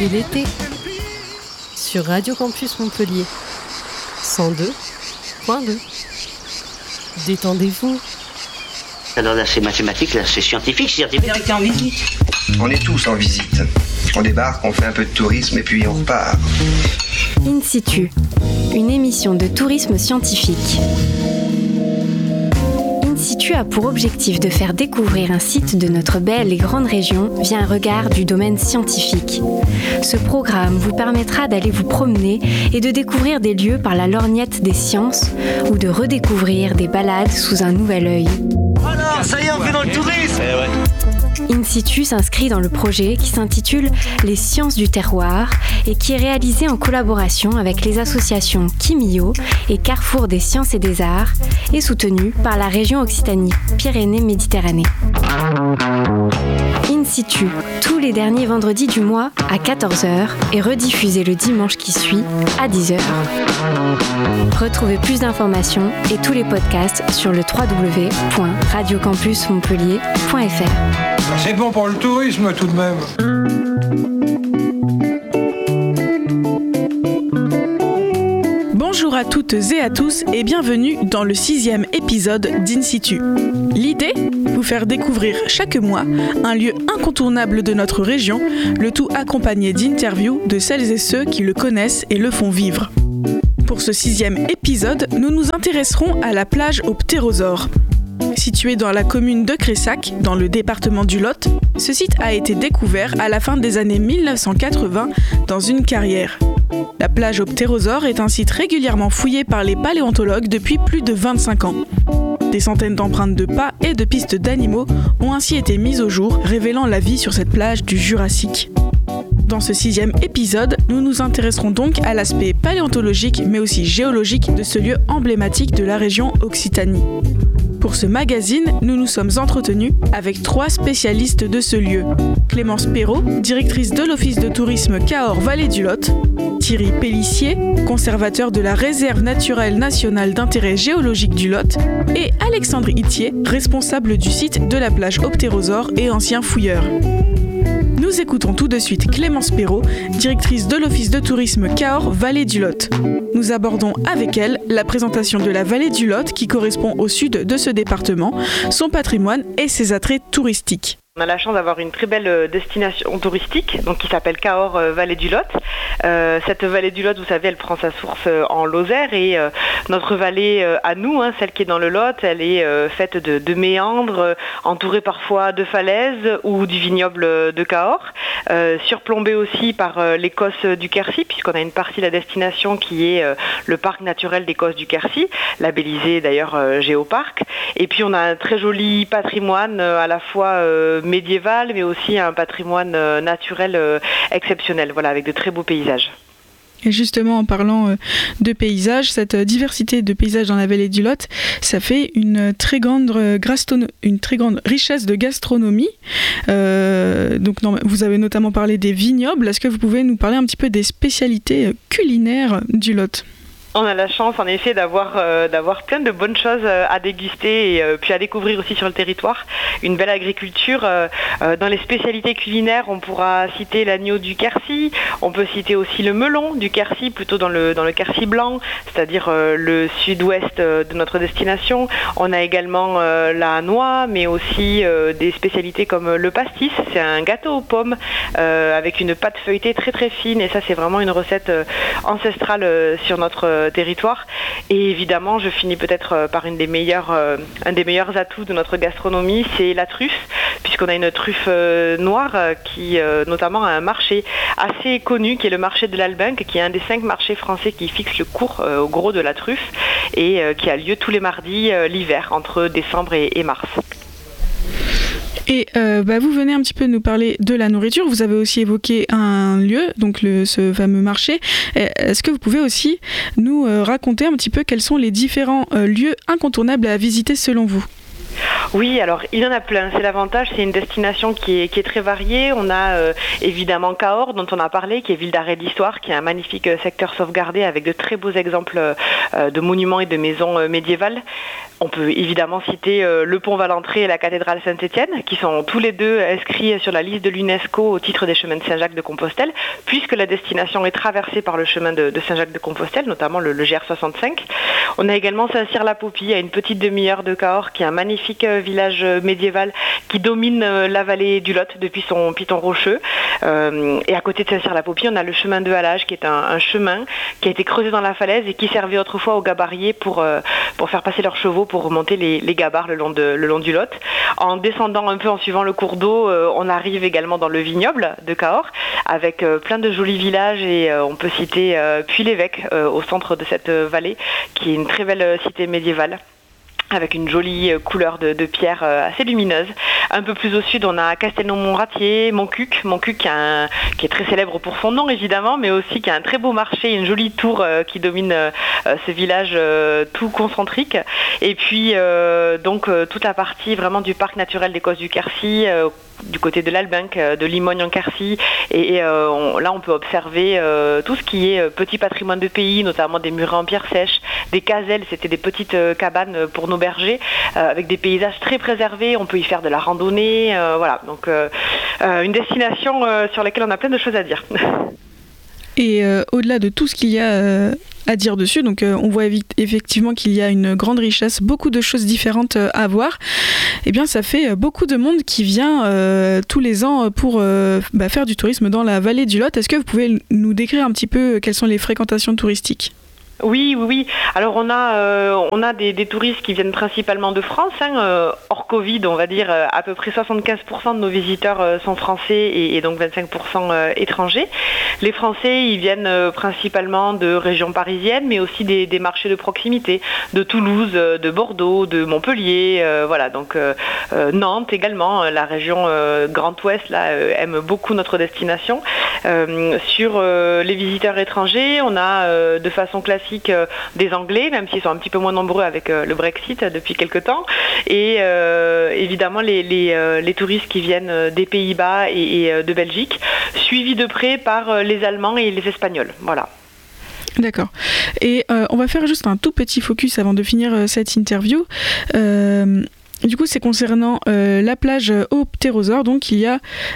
Et l'été, sur Radio Campus Montpellier, 102.2. Détendez-vous. Alors là, c'est mathématique, là, c'est scientifique. T'es en visite. On est tous en visite. On débarque, on fait un peu de tourisme et puis on repart. In situ, une émission de tourisme scientifique. In situ a pour objectif de faire découvrir un site de notre belle et grande région via un regard du domaine scientifique. Ce programme vous permettra d'aller vous promener et de découvrir des lieux par la lorgnette des sciences ou de redécouvrir des balades sous un nouvel œil. Alors, ça y est, on fait dans le tourisme. In situ s'inscrit dans le projet qui s'intitule Les Sciences du Terroir et qui est réalisé en collaboration avec les associations Kimio et Carrefour des Sciences et des Arts et soutenu par la région Occitanie-Pyrénées-Méditerranée. In situ, tous les derniers vendredis du mois à 14h et rediffusé le dimanche qui suit à 10h. Retrouvez plus d'informations et tous les podcasts sur le www.radiocampusmontpellier.fr. C'est bon pour le tourisme tout de même. Bonjour à toutes et à tous et bienvenue dans le 6e épisode d'In situ. L'idée, vous faire découvrir chaque mois un lieu incontournable de notre région, le tout accompagné d'interviews de celles et ceux qui le connaissent et le font vivre. Pour ce 6e épisode, nous nous intéresserons à la plage au ptérosaure. Situé dans la commune de Cressac, dans le département du Lot, ce site a été découvert à la fin des années 1980 dans une carrière. La plage au ptérosaure est un site régulièrement fouillé par les paléontologues depuis plus de 25 ans. Des centaines d'empreintes de pas et de pistes d'animaux ont ainsi été mises au jour, révélant la vie sur cette plage du Jurassique. Dans ce 6e épisode, nous nous intéresserons donc à l'aspect paléontologique mais aussi géologique de ce lieu emblématique de la région Occitanie. Pour ce magazine, nous nous sommes entretenus avec 3 spécialistes de ce lieu. Clémence Perrault, directrice de l'Office de tourisme Cahors Vallée du Lot, Thierry Pellissier, conservateur de la Réserve naturelle nationale d'intérêt géologique du Lot, et Alexandre Itier, responsable du site de la plage au ptérosaure et ancien fouilleur. Nous écoutons tout de suite Clémence Perrault, directrice de l'Office de tourisme Cahors Vallée du Lot. Nous abordons avec elle la présentation de la Vallée du Lot qui correspond au sud de ce département, son patrimoine et ses attraits touristiques. On a la chance d'avoir une très belle destination touristique donc qui s'appelle Cahors Vallée du Lot. Cette vallée du Lot, vous savez, elle prend sa source en Lozère et notre vallée à nous, celle qui est dans le Lot, elle est faite de méandres, entourée parfois de falaises ou du vignoble de Cahors, surplombée aussi par les Causses du Quercy, puisqu'on a une partie de la destination qui est le parc naturel des Causses du Quercy, labellisé d'ailleurs Géoparc. Et puis on a un très joli patrimoine à la fois médiéval, mais aussi un patrimoine naturel exceptionnel, voilà, avec de très beaux paysages. Et justement, en parlant de paysages, cette diversité de paysages dans la vallée du Lot, ça fait une très grande richesse de gastronomie. Vous avez notamment parlé des vignobles. Est-ce que vous pouvez nous parler un petit peu des spécialités culinaires du Lot ? On a la chance en effet d'avoir plein de bonnes choses à déguster et puis à découvrir aussi sur le territoire. Une belle agriculture. Dans les spécialités culinaires, on pourra citer l'agneau du Quercy, on peut citer aussi le melon du Quercy, plutôt dans le Quercy blanc, c'est-à-dire le sud-ouest de notre destination. On a également la noix, mais aussi des spécialités comme le pastis. C'est un gâteau aux pommes avec une pâte feuilletée très très fine et ça c'est vraiment une recette ancestrale sur notre territoire. Et évidemment, je finis peut-être par un des meilleurs atouts de notre gastronomie, c'est la truffe, puisqu'on a une truffe noire qui notamment a un marché assez connu, qui est le marché de l'Albinque, qui est un des 5 marchés français qui fixe le cours au gros de la truffe et qui a lieu tous les mardis l'hiver, entre décembre et mars. Et vous venez un petit peu nous parler de la nourriture. Vous avez aussi évoqué un lieu, donc ce fameux marché. Est-ce que vous pouvez aussi nous raconter un petit peu quels sont les différents lieux incontournables à visiter selon vous ? Oui, alors il y en a plein. C'est l'avantage, c'est une destination qui est très variée. On a évidemment Cahors, dont on a parlé, qui est ville d'arrêt de l'histoire, qui est un magnifique secteur sauvegardé avec de très beaux exemples de monuments et de maisons médiévales. On peut évidemment citer le pont Valentré et la cathédrale Saint-Étienne, qui sont tous les deux inscrits sur la liste de l'UNESCO au titre des chemins de Saint-Jacques de Compostelle, puisque la destination est traversée par le chemin de Saint-Jacques de Compostelle, notamment le GR65. On a également Saint-Cyr-la-Popie, à une petite demi-heure de Cahors, qui est un magnifique village médiéval qui domine la vallée du Lot depuis son piton rocheux. Et à côté de Saint-Cyr-la-Popie, on a le chemin de Halage, qui est un chemin qui a été creusé dans la falaise et qui servait autrefois aux gabariers pour faire passer leurs chevaux pour remonter les gabarres le long du Lot. En descendant un peu, en suivant le cours d'eau, on arrive également dans le vignoble de Cahors, avec plein de jolis villages, et on peut citer Puy-l'Évêque au centre de cette vallée, qui est une très belle cité médiévale, avec une jolie couleur de pierre assez lumineuse. Un peu plus au sud, on a Castelnau-Montratier, Montcuq qui est très célèbre pour son nom évidemment, mais aussi qui a un très beau marché, une jolie tour qui domine ce village tout concentrique. Et puis donc toute la partie vraiment du parc naturel des Causses du Quercy, du côté de l'Albinque, de Limogne en Quercy, et là on peut observer tout ce qui est petit patrimoine de pays, notamment des murets en pierre sèche, des caselles, c'était des petites cabanes pour nos bergers, avec des paysages très préservés. On peut y faire de la randonnée, voilà, donc une destination sur laquelle on a plein de choses à dire. Et au-delà de tout ce qu'il y a à dire dessus, donc on voit effectivement qu'il y a une grande richesse, beaucoup de choses différentes à voir. Eh bien, ça fait beaucoup de monde qui vient tous les ans pour faire du tourisme dans la vallée du Lot. Est-ce que vous pouvez nous décrire un petit peu quelles sont les fréquentations touristiques ? Oui. Alors on a des touristes qui viennent principalement de France, hors Covid, on va dire à peu près 75% de nos visiteurs sont français et donc 25% étrangers. Les Français, ils viennent principalement de régions parisiennes, mais aussi des marchés de proximité, de Toulouse, de Bordeaux, de Montpellier, voilà. Donc Nantes également, la région Grand Ouest là aime beaucoup notre destination. Sur les visiteurs étrangers, on a de façon classique des Anglais, même s'ils sont un petit peu moins nombreux avec le Brexit depuis quelques temps, et évidemment les touristes qui viennent des Pays-Bas et de Belgique, suivis de près par les Allemands et les Espagnols. Voilà. D'accord. Et on va faire juste un tout petit focus avant de finir cette interview. Du coup, c'est concernant la plage au Ptérosaure. Donc, il y a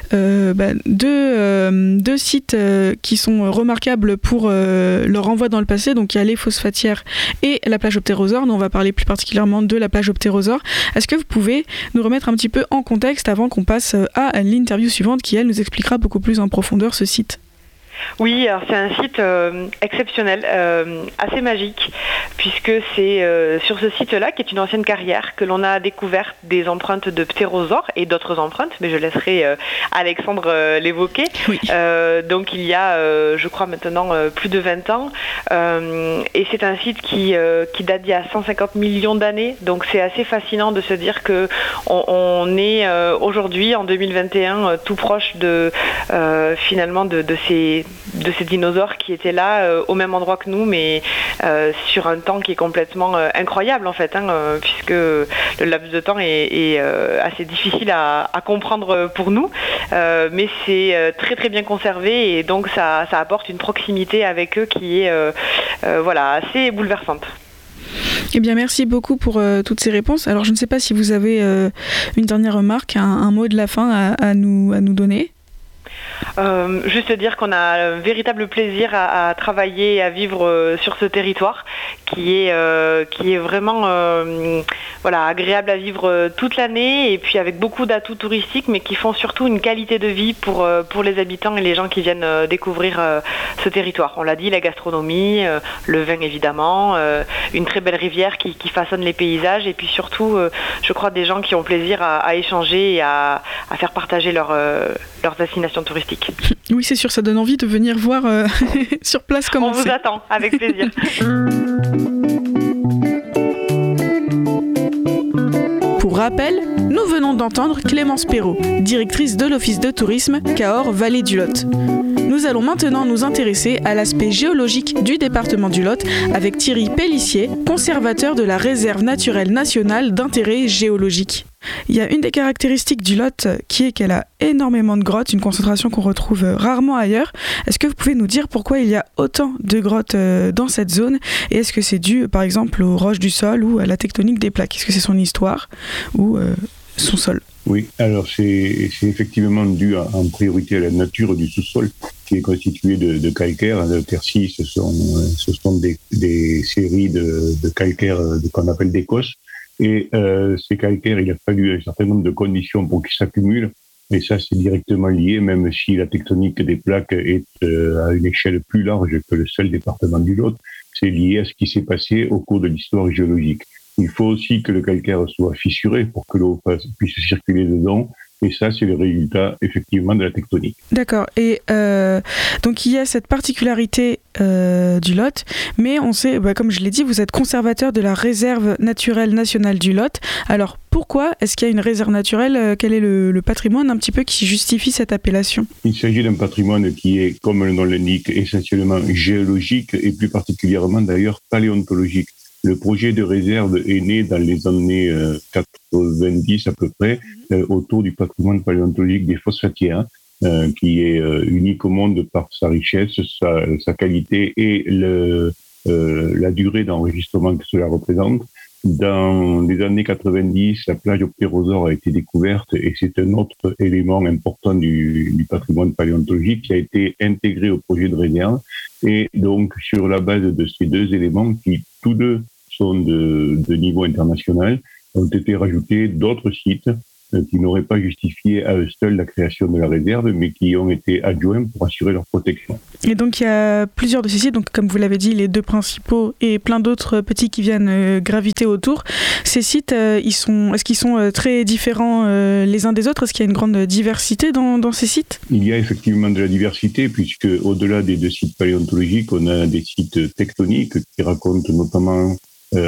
deux sites qui sont remarquables pour leur envoi dans le passé. Donc, il y a les phosphatières et la plage au Ptérosaure. Nous, on va parler plus particulièrement de la plage au Ptérosaure. Est-ce que vous pouvez nous remettre un petit peu en contexte avant qu'on passe à l'interview suivante qui, elle, nous expliquera beaucoup plus en profondeur ce site ? Oui, alors c'est un site exceptionnel, assez magique, puisque c'est sur ce site-là, qui est une ancienne carrière, que l'on a découvert des empreintes de ptérosaures et d'autres empreintes, mais je laisserai Alexandre l'évoquer. Oui. Donc il y a, je crois maintenant, plus de 20 ans, et c'est un site qui date d'il y a 150 millions d'années, donc c'est assez fascinant de se dire que on est aujourd'hui, en 2021, tout proche de finalement de ces dinosaures qui étaient là au même endroit que nous, mais sur un temps qui est complètement incroyable en fait, puisque le laps de temps est assez difficile à comprendre pour nous, mais c'est très très bien conservé, et donc ça apporte une proximité avec eux qui est assez bouleversante. Eh bien, merci beaucoup pour toutes ces réponses. Alors, je ne sais pas si vous avez une dernière remarque, un mot de la fin à nous donner. Juste dire qu'on a un véritable plaisir à travailler et à vivre sur ce territoire qui est vraiment agréable à vivre toute l'année, et puis avec beaucoup d'atouts touristiques, mais qui font surtout une qualité de vie pour les habitants et les gens qui viennent découvrir ce territoire. On l'a dit, la gastronomie, le vin évidemment, une très belle rivière qui façonne les paysages, et puis surtout je crois des gens qui ont plaisir à échanger et à faire partager leurs destinations touristiques. Oui, c'est sûr, ça donne envie de venir voir sur place comment c'est. On vous attend, avec plaisir. Pour rappel, nous venons d'entendre Clémence Perrault, directrice de l'Office de tourisme Cahors Vallée du Lot. Nous Nous allons maintenant nous intéresser à l'aspect géologique du département du Lot avec Thierry Pellissier, conservateur de la réserve naturelle nationale d'intérêt géologique. Il y a une des caractéristiques du Lot qui est qu'elle a énormément de grottes, une concentration qu'on retrouve rarement ailleurs. Est-ce que vous pouvez nous dire pourquoi il y a autant de grottes dans cette zone et est-ce que c'est dû par exemple aux roches du sol ou à la tectonique des plaques? Est-ce que c'est son histoire ou son sol? Oui, alors c'est effectivement dû en priorité à la nature du sous-sol qui est constitué de calcaire, de tercis. Ce sont des séries de calcaire qu'on appelle d'écosse. Et ces calcaires, il a fallu un certain nombre de conditions pour qu'ils s'accumulent. Et ça, c'est directement lié, même si la tectonique des plaques est à une échelle plus large que le seul département du Lot, c'est lié à ce qui s'est passé au cours de l'histoire géologique. Il faut aussi que le calcaire soit fissuré pour que l'eau puisse circuler dedans. Et ça, c'est le résultat, effectivement, de la tectonique. D'accord. Et donc, il y a cette particularité du Lot, mais on sait, comme je l'ai dit, vous êtes conservateur de la réserve naturelle nationale du Lot. Alors, pourquoi est-ce qu'il y a une réserve naturelle? Quel est le patrimoine un petit peu qui justifie cette appellation? Il s'agit d'un patrimoine qui est, comme le nom l'indique, essentiellement géologique et plus particulièrement, d'ailleurs, paléontologique. Le projet de réserve est né dans les années 90 à peu près, autour du patrimoine paléontologique des phosphatières, qui est unique au monde par sa richesse, sa qualité et la durée d'enregistrement que cela représente. Dans les années 90, la plage au ptérosaure a été découverte et c'est un autre élément important du patrimoine paléontologique qui a été intégré au projet de réserve. Et donc, sur la base de ces deux éléments qui, tous deux, sont de niveau international, ont été rajoutés d'autres sites qui n'auraient pas justifié à eux seuls la création de la réserve, mais qui ont été adjoints pour assurer leur protection. Et donc il y a plusieurs de ces sites, donc comme vous l'avez dit, les deux principaux et plein d'autres petits qui viennent graviter autour. Ces sites, est-ce qu'ils sont très différents les uns des autres? Est-ce qu'il y a une grande diversité dans ces sites? Il y a effectivement de la diversité, puisque au-delà des deux sites paléontologiques, on a des sites tectoniques qui racontent notamment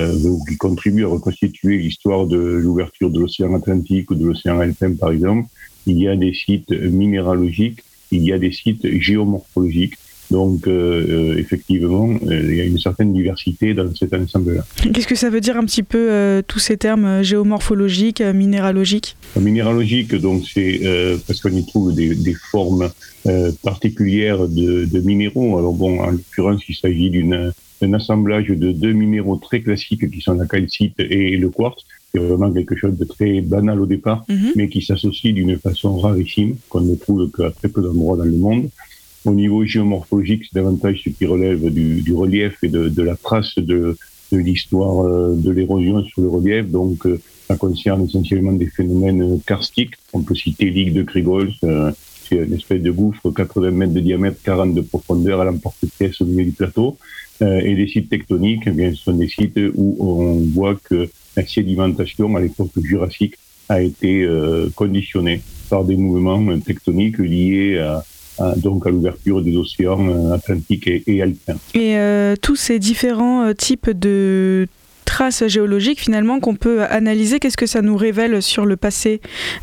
qui contribuent à reconstituer l'histoire de l'ouverture de l'océan Atlantique ou de l'océan Alpin, par exemple. Il y a des sites minéralogiques, il y a des sites géomorphologiques. Donc, effectivement, il y a une certaine diversité dans cet ensemble-là. Qu'est-ce que ça veut dire un petit peu, tous ces termes géomorphologiques, minéralogiques? Minéralogique, donc, c'est parce qu'on y trouve des formes particulières de minéraux. Alors bon, en l'occurrence, il s'agit d'un assemblage de deux minéraux très classiques qui sont la calcite et le quartz. C'est vraiment quelque chose de très banal au départ, mais qui s'associe d'une façon rarissime, qu'on ne trouve qu'à très peu d'endroits dans le monde. Au niveau géomorphologique, c'est davantage ce qui relève du relief et de la trace de l'histoire de l'érosion sur le relief. Donc, ça concerne essentiellement des phénomènes karstiques. On peut citer l'île de Krigols, c'est une espèce de gouffre, 80 mètres de diamètre, 40 de profondeur à l'emporte-pièce au milieu du plateau. Et les sites tectoniques, eh bien, ce sont des sites où on voit que la sédimentation à l'époque jurassique a été conditionnée par des mouvements tectoniques liés donc à l'ouverture des océans Atlantiques et Alpins. Et tous ces différents types de traces géologiques finalement qu'on peut analyser, qu'est-ce que ça nous révèle sur le passé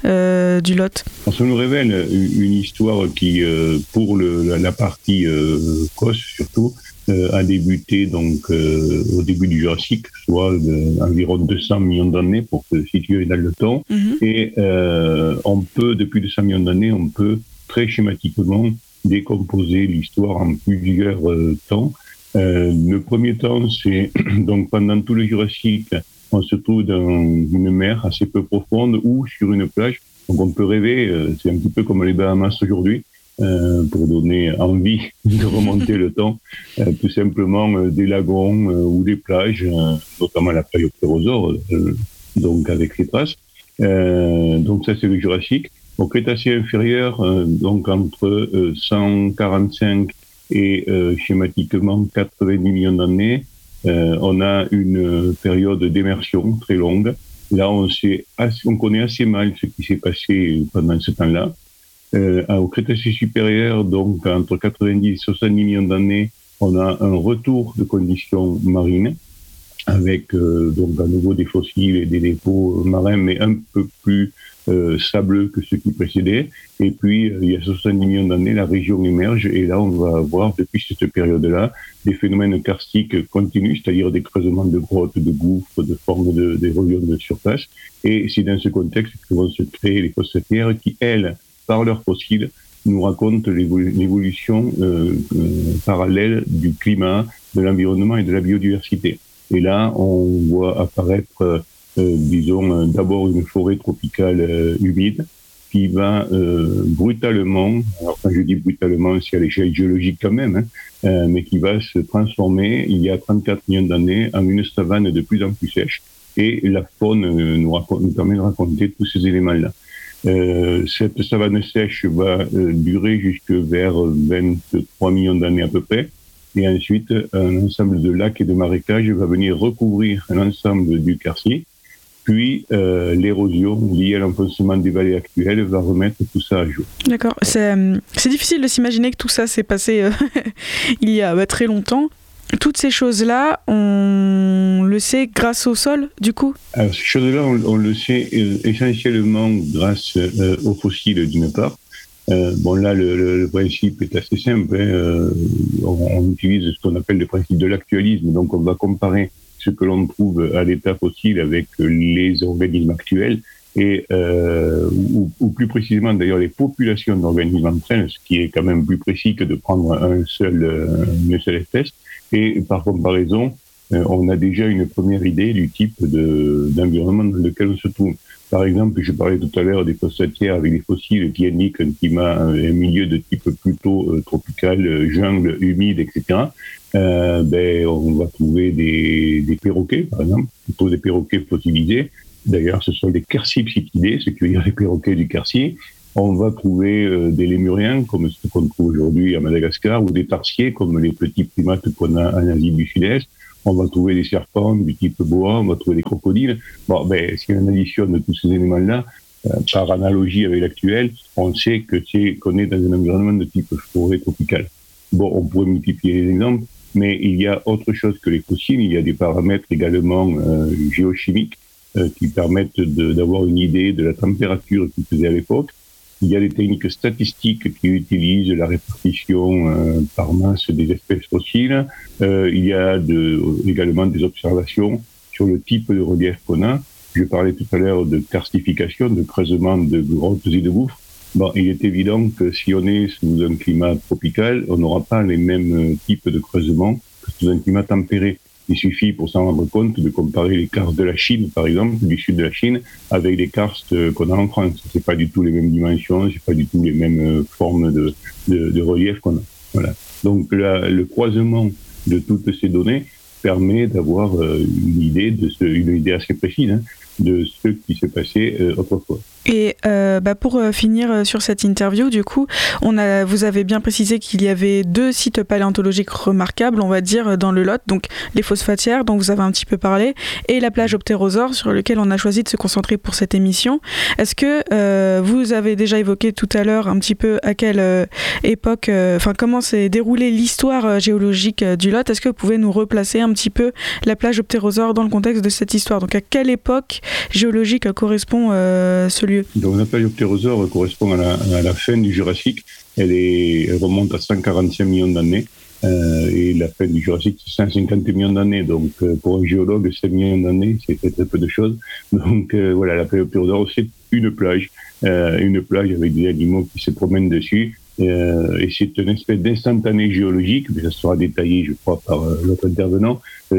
du Lot? Ça nous révèle une histoire qui, pour la partie COS surtout, a débuté donc au début du Jurassique, soit environ 200 millions d'années pour se situer dans le temps. Et on peut, depuis 200 millions d'années, on peut très schématiquement décomposer l'histoire en plusieurs temps. Le premier temps, c'est donc pendant tout le Jurassique, on se trouve dans une mer assez peu profonde ou sur une plage. Donc on peut rêver, c'est un petit peu comme les Bahamas aujourd'hui, pour donner envie de remonter le temps, tout simplement des lagons ou des plages, notamment la plage au ptérosaure, donc avec les traces. Donc ça c'est le Jurassique. Au Crétacé inférieur, donc entre 145 et schématiquement 90 millions d'années, on a une période d'immersion très longue. Là, on connaît assez mal ce qui s'est passé pendant ce temps-là. Au Crétacé supérieur, donc entre 90 et 70 millions d'années, on a un retour de conditions marines. avec donc à nouveau des fossiles et des dépôts marins, mais un peu plus sableux que ceux qui précédaient. Et puis, il y a 70 millions d'années, la région émerge, et là, on va avoir, depuis cette période-là, des phénomènes karstiques continus, c'est-à-dire des creusements de grottes, de gouffres, de formes d'érosion de surface. Et c'est dans ce contexte que vont se créer les phosphatières qui, elles, par leurs fossiles, nous racontent l'évolution parallèle du climat, de l'environnement et de la biodiversité. Et là, on voit apparaître, disons, d'abord une forêt tropicale humide qui va brutalement, alors quand je dis brutalement, c'est à l'échelle géologique quand même, mais qui va se transformer, il y a 34 millions d'années, en une savane de plus en plus sèche. Et la faune nous permet de raconter tous ces éléments-là. Cette savane sèche va durer jusque vers 23 millions d'années à peu près. Et ensuite, un ensemble de lacs et de marécages va venir recouvrir l'ensemble du quartier. Puis, l'érosion liée à l'enfoncement des vallées actuelles va remettre tout ça à jour. D'accord. C'est difficile de s'imaginer que tout ça s'est passé il y a très longtemps. Toutes ces choses-là, on le sait grâce au sol, du coup ? Alors, ces choses-là, on le sait essentiellement grâce aux fossiles, d'une part. Bon, là, le principe est assez simple. On utilise ce qu'on appelle le principe de l'actualisme. Donc, on va comparer ce que l'on trouve à l'état fossile avec les organismes actuels et ou plus précisément d'ailleurs les populations d'organismes entre elles, ce qui est quand même plus précis que de prendre une seule espèce. Et par comparaison, on a déjà une première idée du type d'environnement dans lequel on se trouve. Par exemple, je parlais tout à l'heure des phosphatières avec des fossiles qui indiquent un climat, un milieu de type plutôt tropical, jungle, humide, etc. On va trouver des perroquets, par exemple, plutôt des perroquets fossilisés. D'ailleurs, ce sont des Quercipsitidés, ce qui veut dire les perroquets du Quercy. On va trouver des lémuriens, comme ce qu'on trouve aujourd'hui à Madagascar, ou des tarsiers, comme les petits primates qu'on a en Asie du Sud-Est. On va trouver des serpents du type boa, on va trouver des crocodiles. Bon, si on additionne tous ces éléments-là, par analogie avec l'actuel, on sait qu'on est dans un environnement de type forêt tropicale. Bon, on pourrait multiplier les exemples, mais il y a autre chose que les fossiles. Il y a des paramètres également géochimiques qui permettent d'avoir une idée de la température qu'il faisait à l'époque. Il y a des techniques statistiques qui utilisent la répartition par masse des espèces fossiles. Il y a également des observations sur le type de relief qu'on a. Je parlais tout à l'heure de karstification, de creusement de grottes et de gouffres. Bon, il est évident que si on est sous un climat tropical, on n'aura pas les mêmes types de creusement que sous un climat tempéré. Il suffit, pour s'en rendre compte, de comparer les karstes de la Chine, par exemple, du sud de la Chine, avec les karstes qu'on a en France. C'est pas du tout les mêmes dimensions, c'est pas du tout les mêmes formes de relief qu'on a. Voilà. Donc le croisement de toutes ces données permet d'avoir une idée assez précise de ce qui s'est passé autrefois. Et pour finir sur cette interview, du coup, vous avez bien précisé qu'il y avait 2 sites paléontologiques remarquables, on va dire, dans le Lot, donc les phosphatières dont vous avez un petit peu parlé, et la plage Optérosaure sur lequel on a choisi de se concentrer pour cette émission. Est-ce que vous avez déjà évoqué tout à l'heure un petit peu à quelle époque, comment s'est déroulée l'histoire géologique du Lot? Est-ce que vous pouvez nous replacer un petit peu la plage Optérosaure dans le contexte de cette histoire? Donc à quelle époque géologique correspond ce lieu? Donc la plage Optérosaure correspond à la fin du Jurassique. Elle remonte à 145 millions d'années. Et la fin du Jurassique, c'est 150 millions d'années. Donc pour un géologue, 7 millions d'années, c'est très peu de choses. Donc voilà, la plage Optérosaure, c'est une plage avec des animaux qui se promènent dessus. Et c'est une espèce d'instantané géologique, mais ça sera détaillé, je crois, par l'autre intervenant,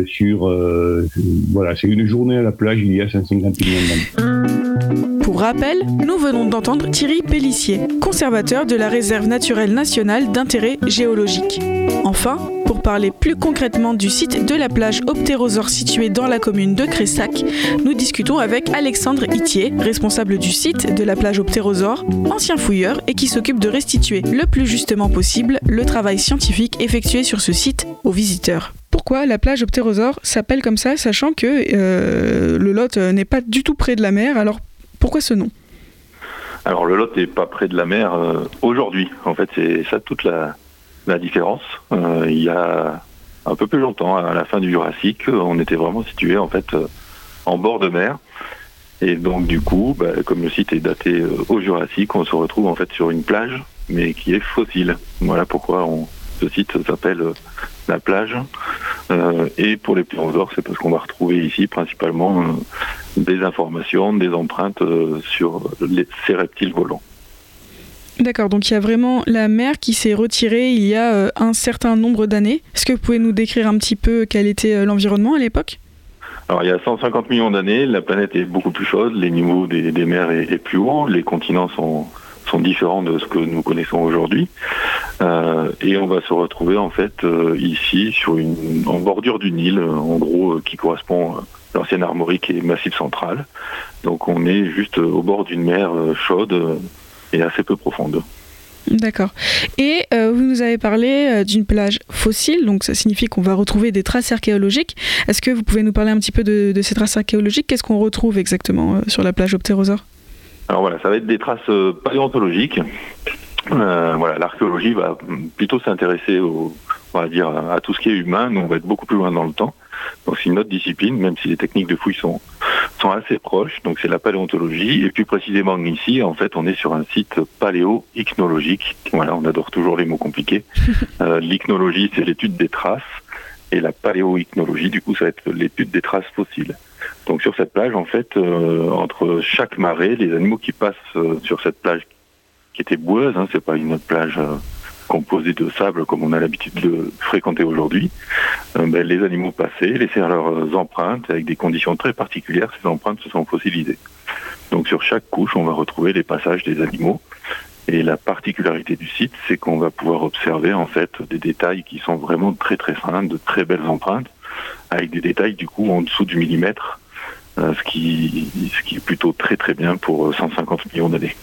c'est une journée à la plage il y a 150 millions d'années. Pour rappel, nous venons d'entendre Thierry Pellissier, conservateur de la réserve naturelle nationale d'intérêt géologique. Enfin, pour parler plus concrètement du site de la plage Optérosaure située dans la commune de Cressac, nous discutons avec Alexandre Itier, responsable du site de la plage Optérosaure, ancien fouilleur et qui s'occupe de restituer le plus justement possible le travail scientifique effectué sur ce site aux visiteurs. Pourquoi la plage Optérosaure s'appelle comme ça, sachant que le Lot n'est pas du tout près de la mer, alors pourquoi ce nom? Alors le Lot n'est pas près de la mer aujourd'hui, en fait c'est ça toute la différence. Il y a un peu plus longtemps, à la fin du Jurassique. On était vraiment situé en fait en bord de mer. Et donc du coup, comme le site est daté au Jurassique, on se retrouve en fait sur une plage, mais qui est fossile. Voilà pourquoi ce site s'appelle la plage. Et pour les ptérosaures, c'est parce qu'on va retrouver ici principalement des informations, des empreintes sur ces reptiles volants. D'accord, donc il y a vraiment la mer qui s'est retirée il y a un certain nombre d'années. Est-ce que vous pouvez nous décrire un petit peu quel était l'environnement à l'époque ? Alors il y a 150 millions d'années, la planète est beaucoup plus chaude, les niveaux des mers est plus haut, les continents sont différents de ce que nous connaissons aujourd'hui. Et on va se retrouver en fait ici en bordure du Nil, en gros qui correspond à l'ancienne armorique et massif central. Donc on est juste au bord d'une mer chaude et assez peu profonde. D'accord. Et vous nous avez parlé d'une plage fossile, donc ça signifie qu'on va retrouver des traces archéologiques. Est-ce que vous pouvez nous parler un petit peu de ces traces archéologiques ? Qu'est-ce qu'on retrouve exactement sur la plage Optérosaure ? Alors voilà, ça va être des traces paléontologiques. L'archéologie va plutôt s'intéresser à tout ce qui est humain. Nous, on va être beaucoup plus loin dans le temps. Donc c'est une autre discipline, même si les techniques de fouille sont assez proches. Donc c'est la paléontologie. Et plus précisément ici, en fait, on est sur un site paléo-ichnologique. Voilà, on adore toujours les mots compliqués. L'ichnologie, c'est l'étude des traces. Et la paléo-ichnologie, du coup, ça va être l'étude des traces fossiles. Donc sur cette plage, en fait, entre chaque marée, les animaux qui passent sur cette plage, qui était boueuse, c'est pas une plage composée de sable comme on a l'habitude de fréquenter aujourd'hui, les animaux passaient, laissaient leurs empreintes avec des conditions très particulières. Ces empreintes se sont fossilisées. Donc sur chaque couche, on va retrouver les passages des animaux. Et la particularité du site, c'est qu'on va pouvoir observer en fait des détails qui sont vraiment très très fins, de très belles empreintes, avec des détails du coup en dessous du millimètre, ce qui est plutôt très très bien pour 150 millions d'années.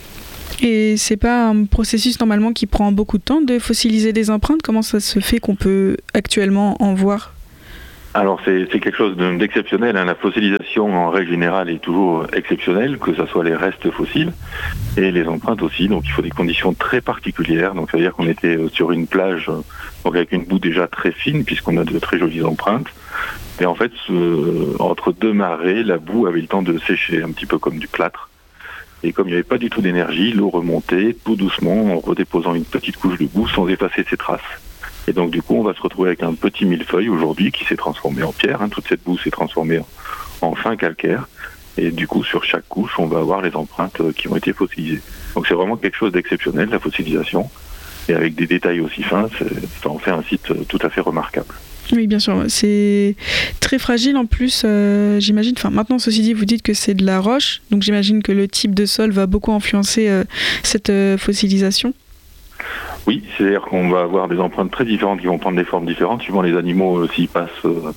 Et c'est pas un processus normalement qui prend beaucoup de temps de fossiliser des empreintes ? Comment ça se fait qu'on peut actuellement en voir ? Alors c'est quelque chose d'exceptionnel. La fossilisation en règle générale est toujours exceptionnelle, que ce soit les restes fossiles et les empreintes aussi. Donc il faut des conditions très particulières. Donc ça veut dire qu'on était sur une plage donc avec une boue déjà très fine puisqu'on a de très jolies empreintes. Et en fait, entre deux marées, la boue avait le temps de sécher, un petit peu comme du plâtre. Et comme il n'y avait pas du tout d'énergie, l'eau remontait tout doucement en redéposant une petite couche de boue sans effacer ses traces. Et donc du coup, on va se retrouver avec un petit millefeuille aujourd'hui qui s'est transformé en pierre. Toute cette boue s'est transformée en fin calcaire. Et du coup, sur chaque couche, on va avoir les empreintes qui ont été fossilisées. Donc c'est vraiment quelque chose d'exceptionnel, la fossilisation. Et avec des détails aussi fins, ça en fait un site tout à fait remarquable. Oui, bien sûr. C'est très fragile en plus, j'imagine. Enfin, maintenant, ceci dit, vous dites que c'est de la roche. Donc j'imagine que le type de sol va beaucoup influencer cette fossilisation. Oui, c'est-à-dire qu'on va avoir des empreintes très différentes qui vont prendre des formes différentes suivant les animaux s'ils passent,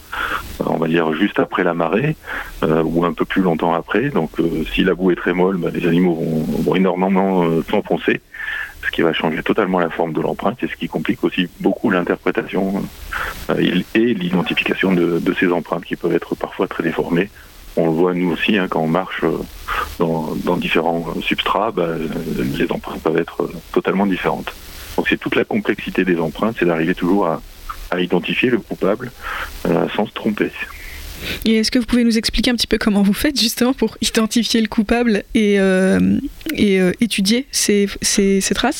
on va dire, juste après la marée ou un peu plus longtemps après. Donc si la boue est très molle, les animaux vont énormément s'enfoncer, ce qui va changer totalement la forme de l'empreinte et ce qui complique aussi beaucoup l'interprétation et l'identification de ces empreintes qui peuvent être parfois très déformées. On le voit nous aussi quand on marche dans différents substrats, les empreintes peuvent être totalement différentes. Donc c'est toute la complexité des empreintes, c'est d'arriver toujours à identifier le coupable sans se tromper. Et est-ce que vous pouvez nous expliquer un petit peu comment vous faites justement pour identifier le coupable et étudier ces traces ?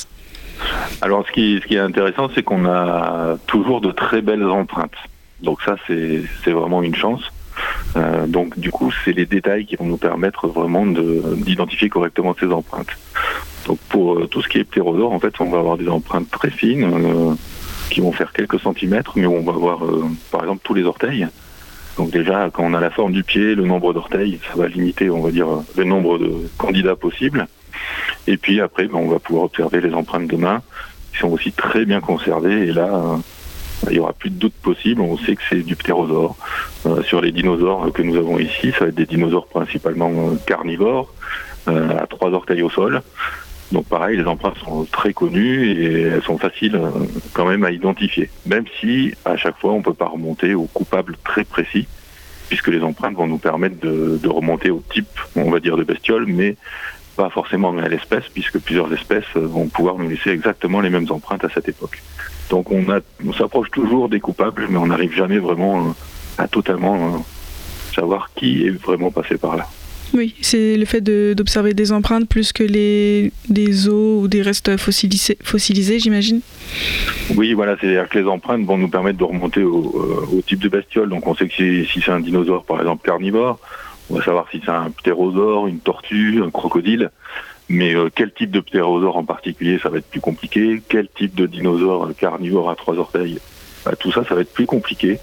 Alors ce qui est intéressant, c'est qu'on a toujours de très belles empreintes. Donc ça, c'est vraiment une chance. Donc du coup, c'est les détails qui vont nous permettre vraiment d'identifier correctement ces empreintes. Donc pour tout ce qui est ptérosaure, en fait, on va avoir des empreintes très fines qui vont faire quelques centimètres, mais où on va avoir par exemple tous les orteils. Donc déjà, quand on a la forme du pied, le nombre d'orteils, ça va limiter, on va dire, le nombre de candidats possibles. Et puis après, on va pouvoir observer les empreintes de main, qui sont aussi très bien conservées. Et là, il n'y aura plus de doute possible, on sait que c'est du ptérosaure. Sur les dinosaures que nous avons ici, ça va être des dinosaures principalement carnivores, à 3 orteils au sol. Donc pareil, les empreintes sont très connues et elles sont faciles quand même à identifier. Même si à chaque fois on ne peut pas remonter au coupable très précis, puisque les empreintes vont nous permettre de remonter au type, on va dire, de bestiole, mais pas forcément à l'espèce, puisque plusieurs espèces vont pouvoir nous laisser exactement les mêmes empreintes à cette époque. Donc on s'approche toujours des coupables, mais on n'arrive jamais vraiment à totalement savoir qui est vraiment passé par là. Oui, c'est le fait d'observer des empreintes plus que des os ou des restes fossilisés, j'imagine. Oui, voilà, c'est-à-dire que les empreintes vont nous permettre de remonter au type de bestiole. Donc on sait que si c'est un dinosaure, par exemple carnivore, on va savoir si c'est un ptérosaure, une tortue, un crocodile. Mais quel type de ptérosaure en particulier, ça va être plus compliqué. Quel type de dinosaure carnivore à 3 orteils, tout ça va être plus compliqué.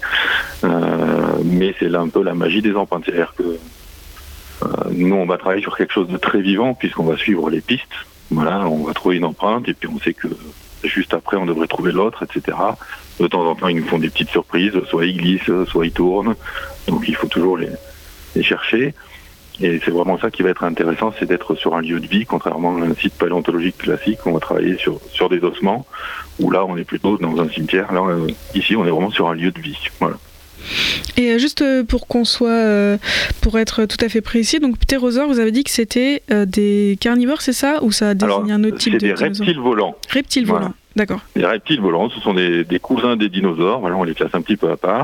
Mais c'est là un peu la magie des empreintes. C'est-à-dire que nous, on va travailler sur quelque chose de très vivant, puisqu'on va suivre les pistes. Voilà, on va trouver une empreinte, et puis on sait que juste après, on devrait trouver l'autre, etc. De temps en temps, ils nous font des petites surprises. Soit ils glissent, soit ils tournent. Donc il faut toujours les chercher. Et c'est vraiment ça qui va être intéressant, c'est d'être sur un lieu de vie, contrairement à un site paléontologique classique, on va travailler sur des ossements, où là on est plutôt dans un cimetière. Là, ici on est vraiment sur un lieu de vie. Voilà. Et juste pour pour être tout à fait précis, donc ptérosaures, vous avez dit que c'était des carnivores, c'est ça, ou ça désigne un autre type de dinosaure? C'est des reptiles volants. Reptiles volants, d'accord. Les reptiles volants, ce sont des cousins des dinosaures, voilà, on les classe un petit peu à part,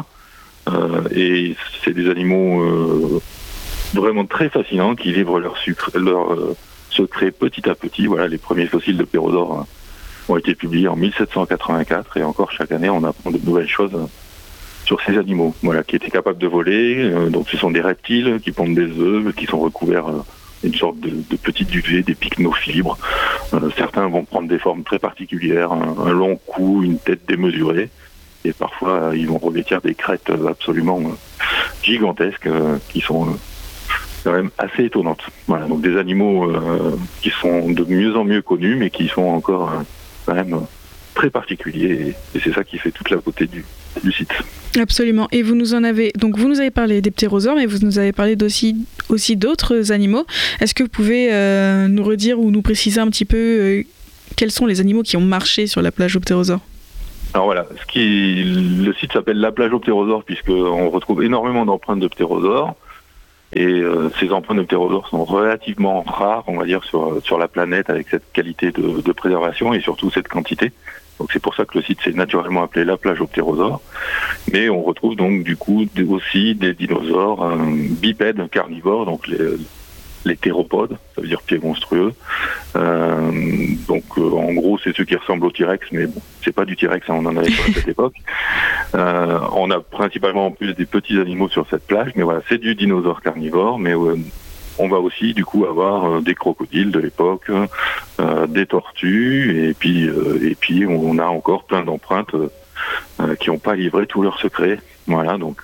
et c'est des animaux vraiment très fascinants qui livrent leur secret petit à petit. Voilà, les premiers fossiles de ptérosaures ont été publiés en 1784, et encore chaque année on apprend de nouvelles choses sur ces animaux, voilà, qui étaient capables de voler. Donc ce sont des reptiles qui pondent des œufs, qui sont recouverts d'une sorte de petites duvets, des pycnofibres. Certains vont prendre des formes très particulières, un long cou, une tête démesurée, et parfois ils vont revêtir des crêtes absolument gigantesques qui sont quand même assez étonnantes. Voilà, donc des animaux qui sont de mieux en mieux connus, mais qui sont encore quand même très particuliers, et c'est ça qui fait toute la beauté du site. Absolument. Et vous nous avez parlé des ptérosaures, mais vous nous avez parlé aussi d'autres animaux. Est-ce que vous pouvez nous redire ou nous préciser un petit peu quels sont les animaux qui ont marché sur la plage aux ptérosaures? Alors voilà, le site s'appelle la plage aux ptérosaures, puisqu'on retrouve énormément d'empreintes de ptérosaures. Et ces empreintes de ptérosaures sont relativement rares, on va dire, sur la planète, avec cette qualité de préservation et surtout cette quantité. Donc c'est pour ça que le site s'est naturellement appelé la plage aux ptérosaures. Mais on retrouve donc du coup aussi des dinosaures bipèdes, carnivores, donc les théropodes, ça veut dire pieds monstrueux. En gros, c'est ceux qui ressemblent au T-Rex, mais bon, c'est pas du T-Rex, on en avait pas à cette époque. On a principalement en plus des petits animaux sur cette plage, mais voilà, c'est du dinosaure carnivore, mais on va aussi du coup avoir des crocodiles de l'époque, des tortues, et puis on a encore plein d'empreintes qui n'ont pas livré tous leurs secrets. Voilà, donc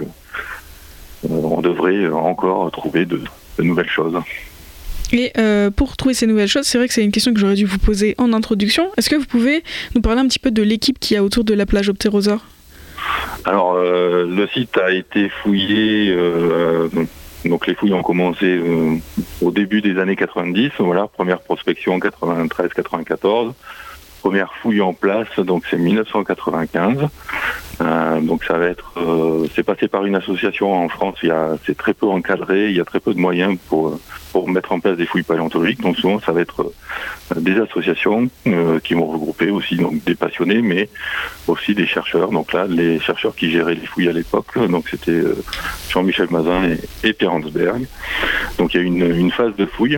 on devrait encore trouver de nouvelles choses. Et pour trouver ces nouvelles choses, c'est vrai que c'est une question que j'aurais dû vous poser en introduction. Est-ce que vous pouvez nous parler un petit peu de l'équipe qu'il y a autour de la plage aux ptérosaures? Alors, le site a été fouillé, donc les fouilles ont commencé au début des années 90, voilà, première prospection 93-94, première fouille en place, donc c'est 1995. Donc ça va être, c'est passé par une association en France, c'est très peu encadré, il y a très peu de moyens pour mettre en place des fouilles paléontologiques, donc souvent ça va être des associations qui vont regrouper aussi donc des passionnés, mais aussi des chercheurs. Donc là, les chercheurs qui géraient les fouilles à l'époque, donc c'était Jean-Michel Mazin et Pierre Hansberg. Donc il y a une phase de fouille.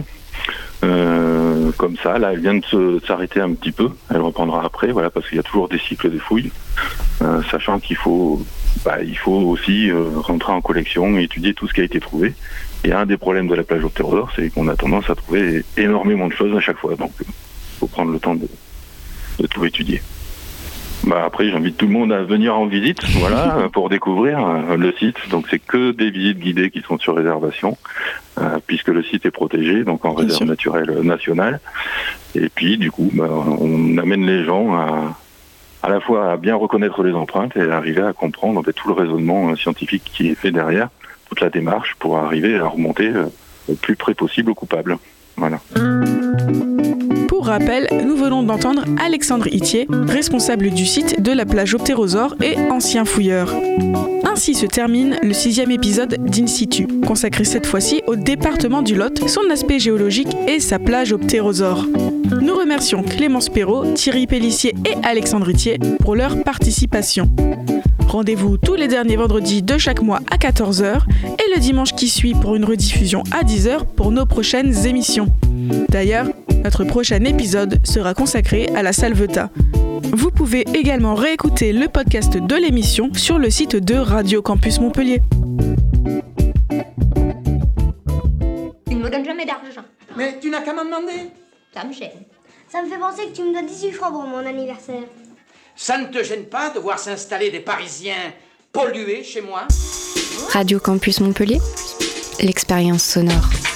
Comme ça, là, elle vient de s'arrêter un petit peu. Elle reprendra après, voilà, parce qu'il y a toujours des cycles de fouilles, sachant qu'il faut aussi rentrer en collection et étudier tout ce qui a été trouvé. Et un des problèmes de la plage aux ptérosaures, c'est qu'on a tendance à trouver énormément de choses à chaque fois. Donc, il faut prendre le temps de tout étudier. Après, j'invite tout le monde à venir en visite, voilà, pour découvrir le site. Donc, c'est que des visites guidées qui sont sur réservation, puisque le site est protégé, donc en réserve naturelle nationale. Et puis, du coup, on amène les gens à la fois à bien reconnaître les empreintes et à arriver à comprendre tout le raisonnement scientifique qui est fait derrière, toute la démarche pour arriver à remonter le plus près possible au coupable. Voilà. Pour Pour rappel, nous venons d'entendre Alexandre Itier, responsable du site de la plage aux ptérosaures et ancien fouilleur. Ainsi se termine le 6e épisode d'In Situ, consacré cette fois-ci au département du Lot, son aspect géologique et sa plage aux ptérosaures. Nous remercions Clémence Perrault, Thierry Pellissier et Alexandre Itier pour leur participation. Rendez-vous tous les derniers vendredis de chaque mois à 14h et le dimanche qui suit pour une rediffusion à 10h pour nos prochaines émissions. D'ailleurs, notre prochain épisode sera consacré à la salvetat. Vous pouvez également réécouter le podcast de l'émission sur le site de Radio Campus Montpellier. Tu ne me donnes jamais d'argent. Mais tu n'as qu'à m'en demander. Ça me gêne. Ça me fait penser que tu me donnes 18 francs pour mon anniversaire. Ça ne te gêne pas de voir s'installer des Parisiens pollués chez moi ? Radio Campus Montpellier, l'expérience sonore.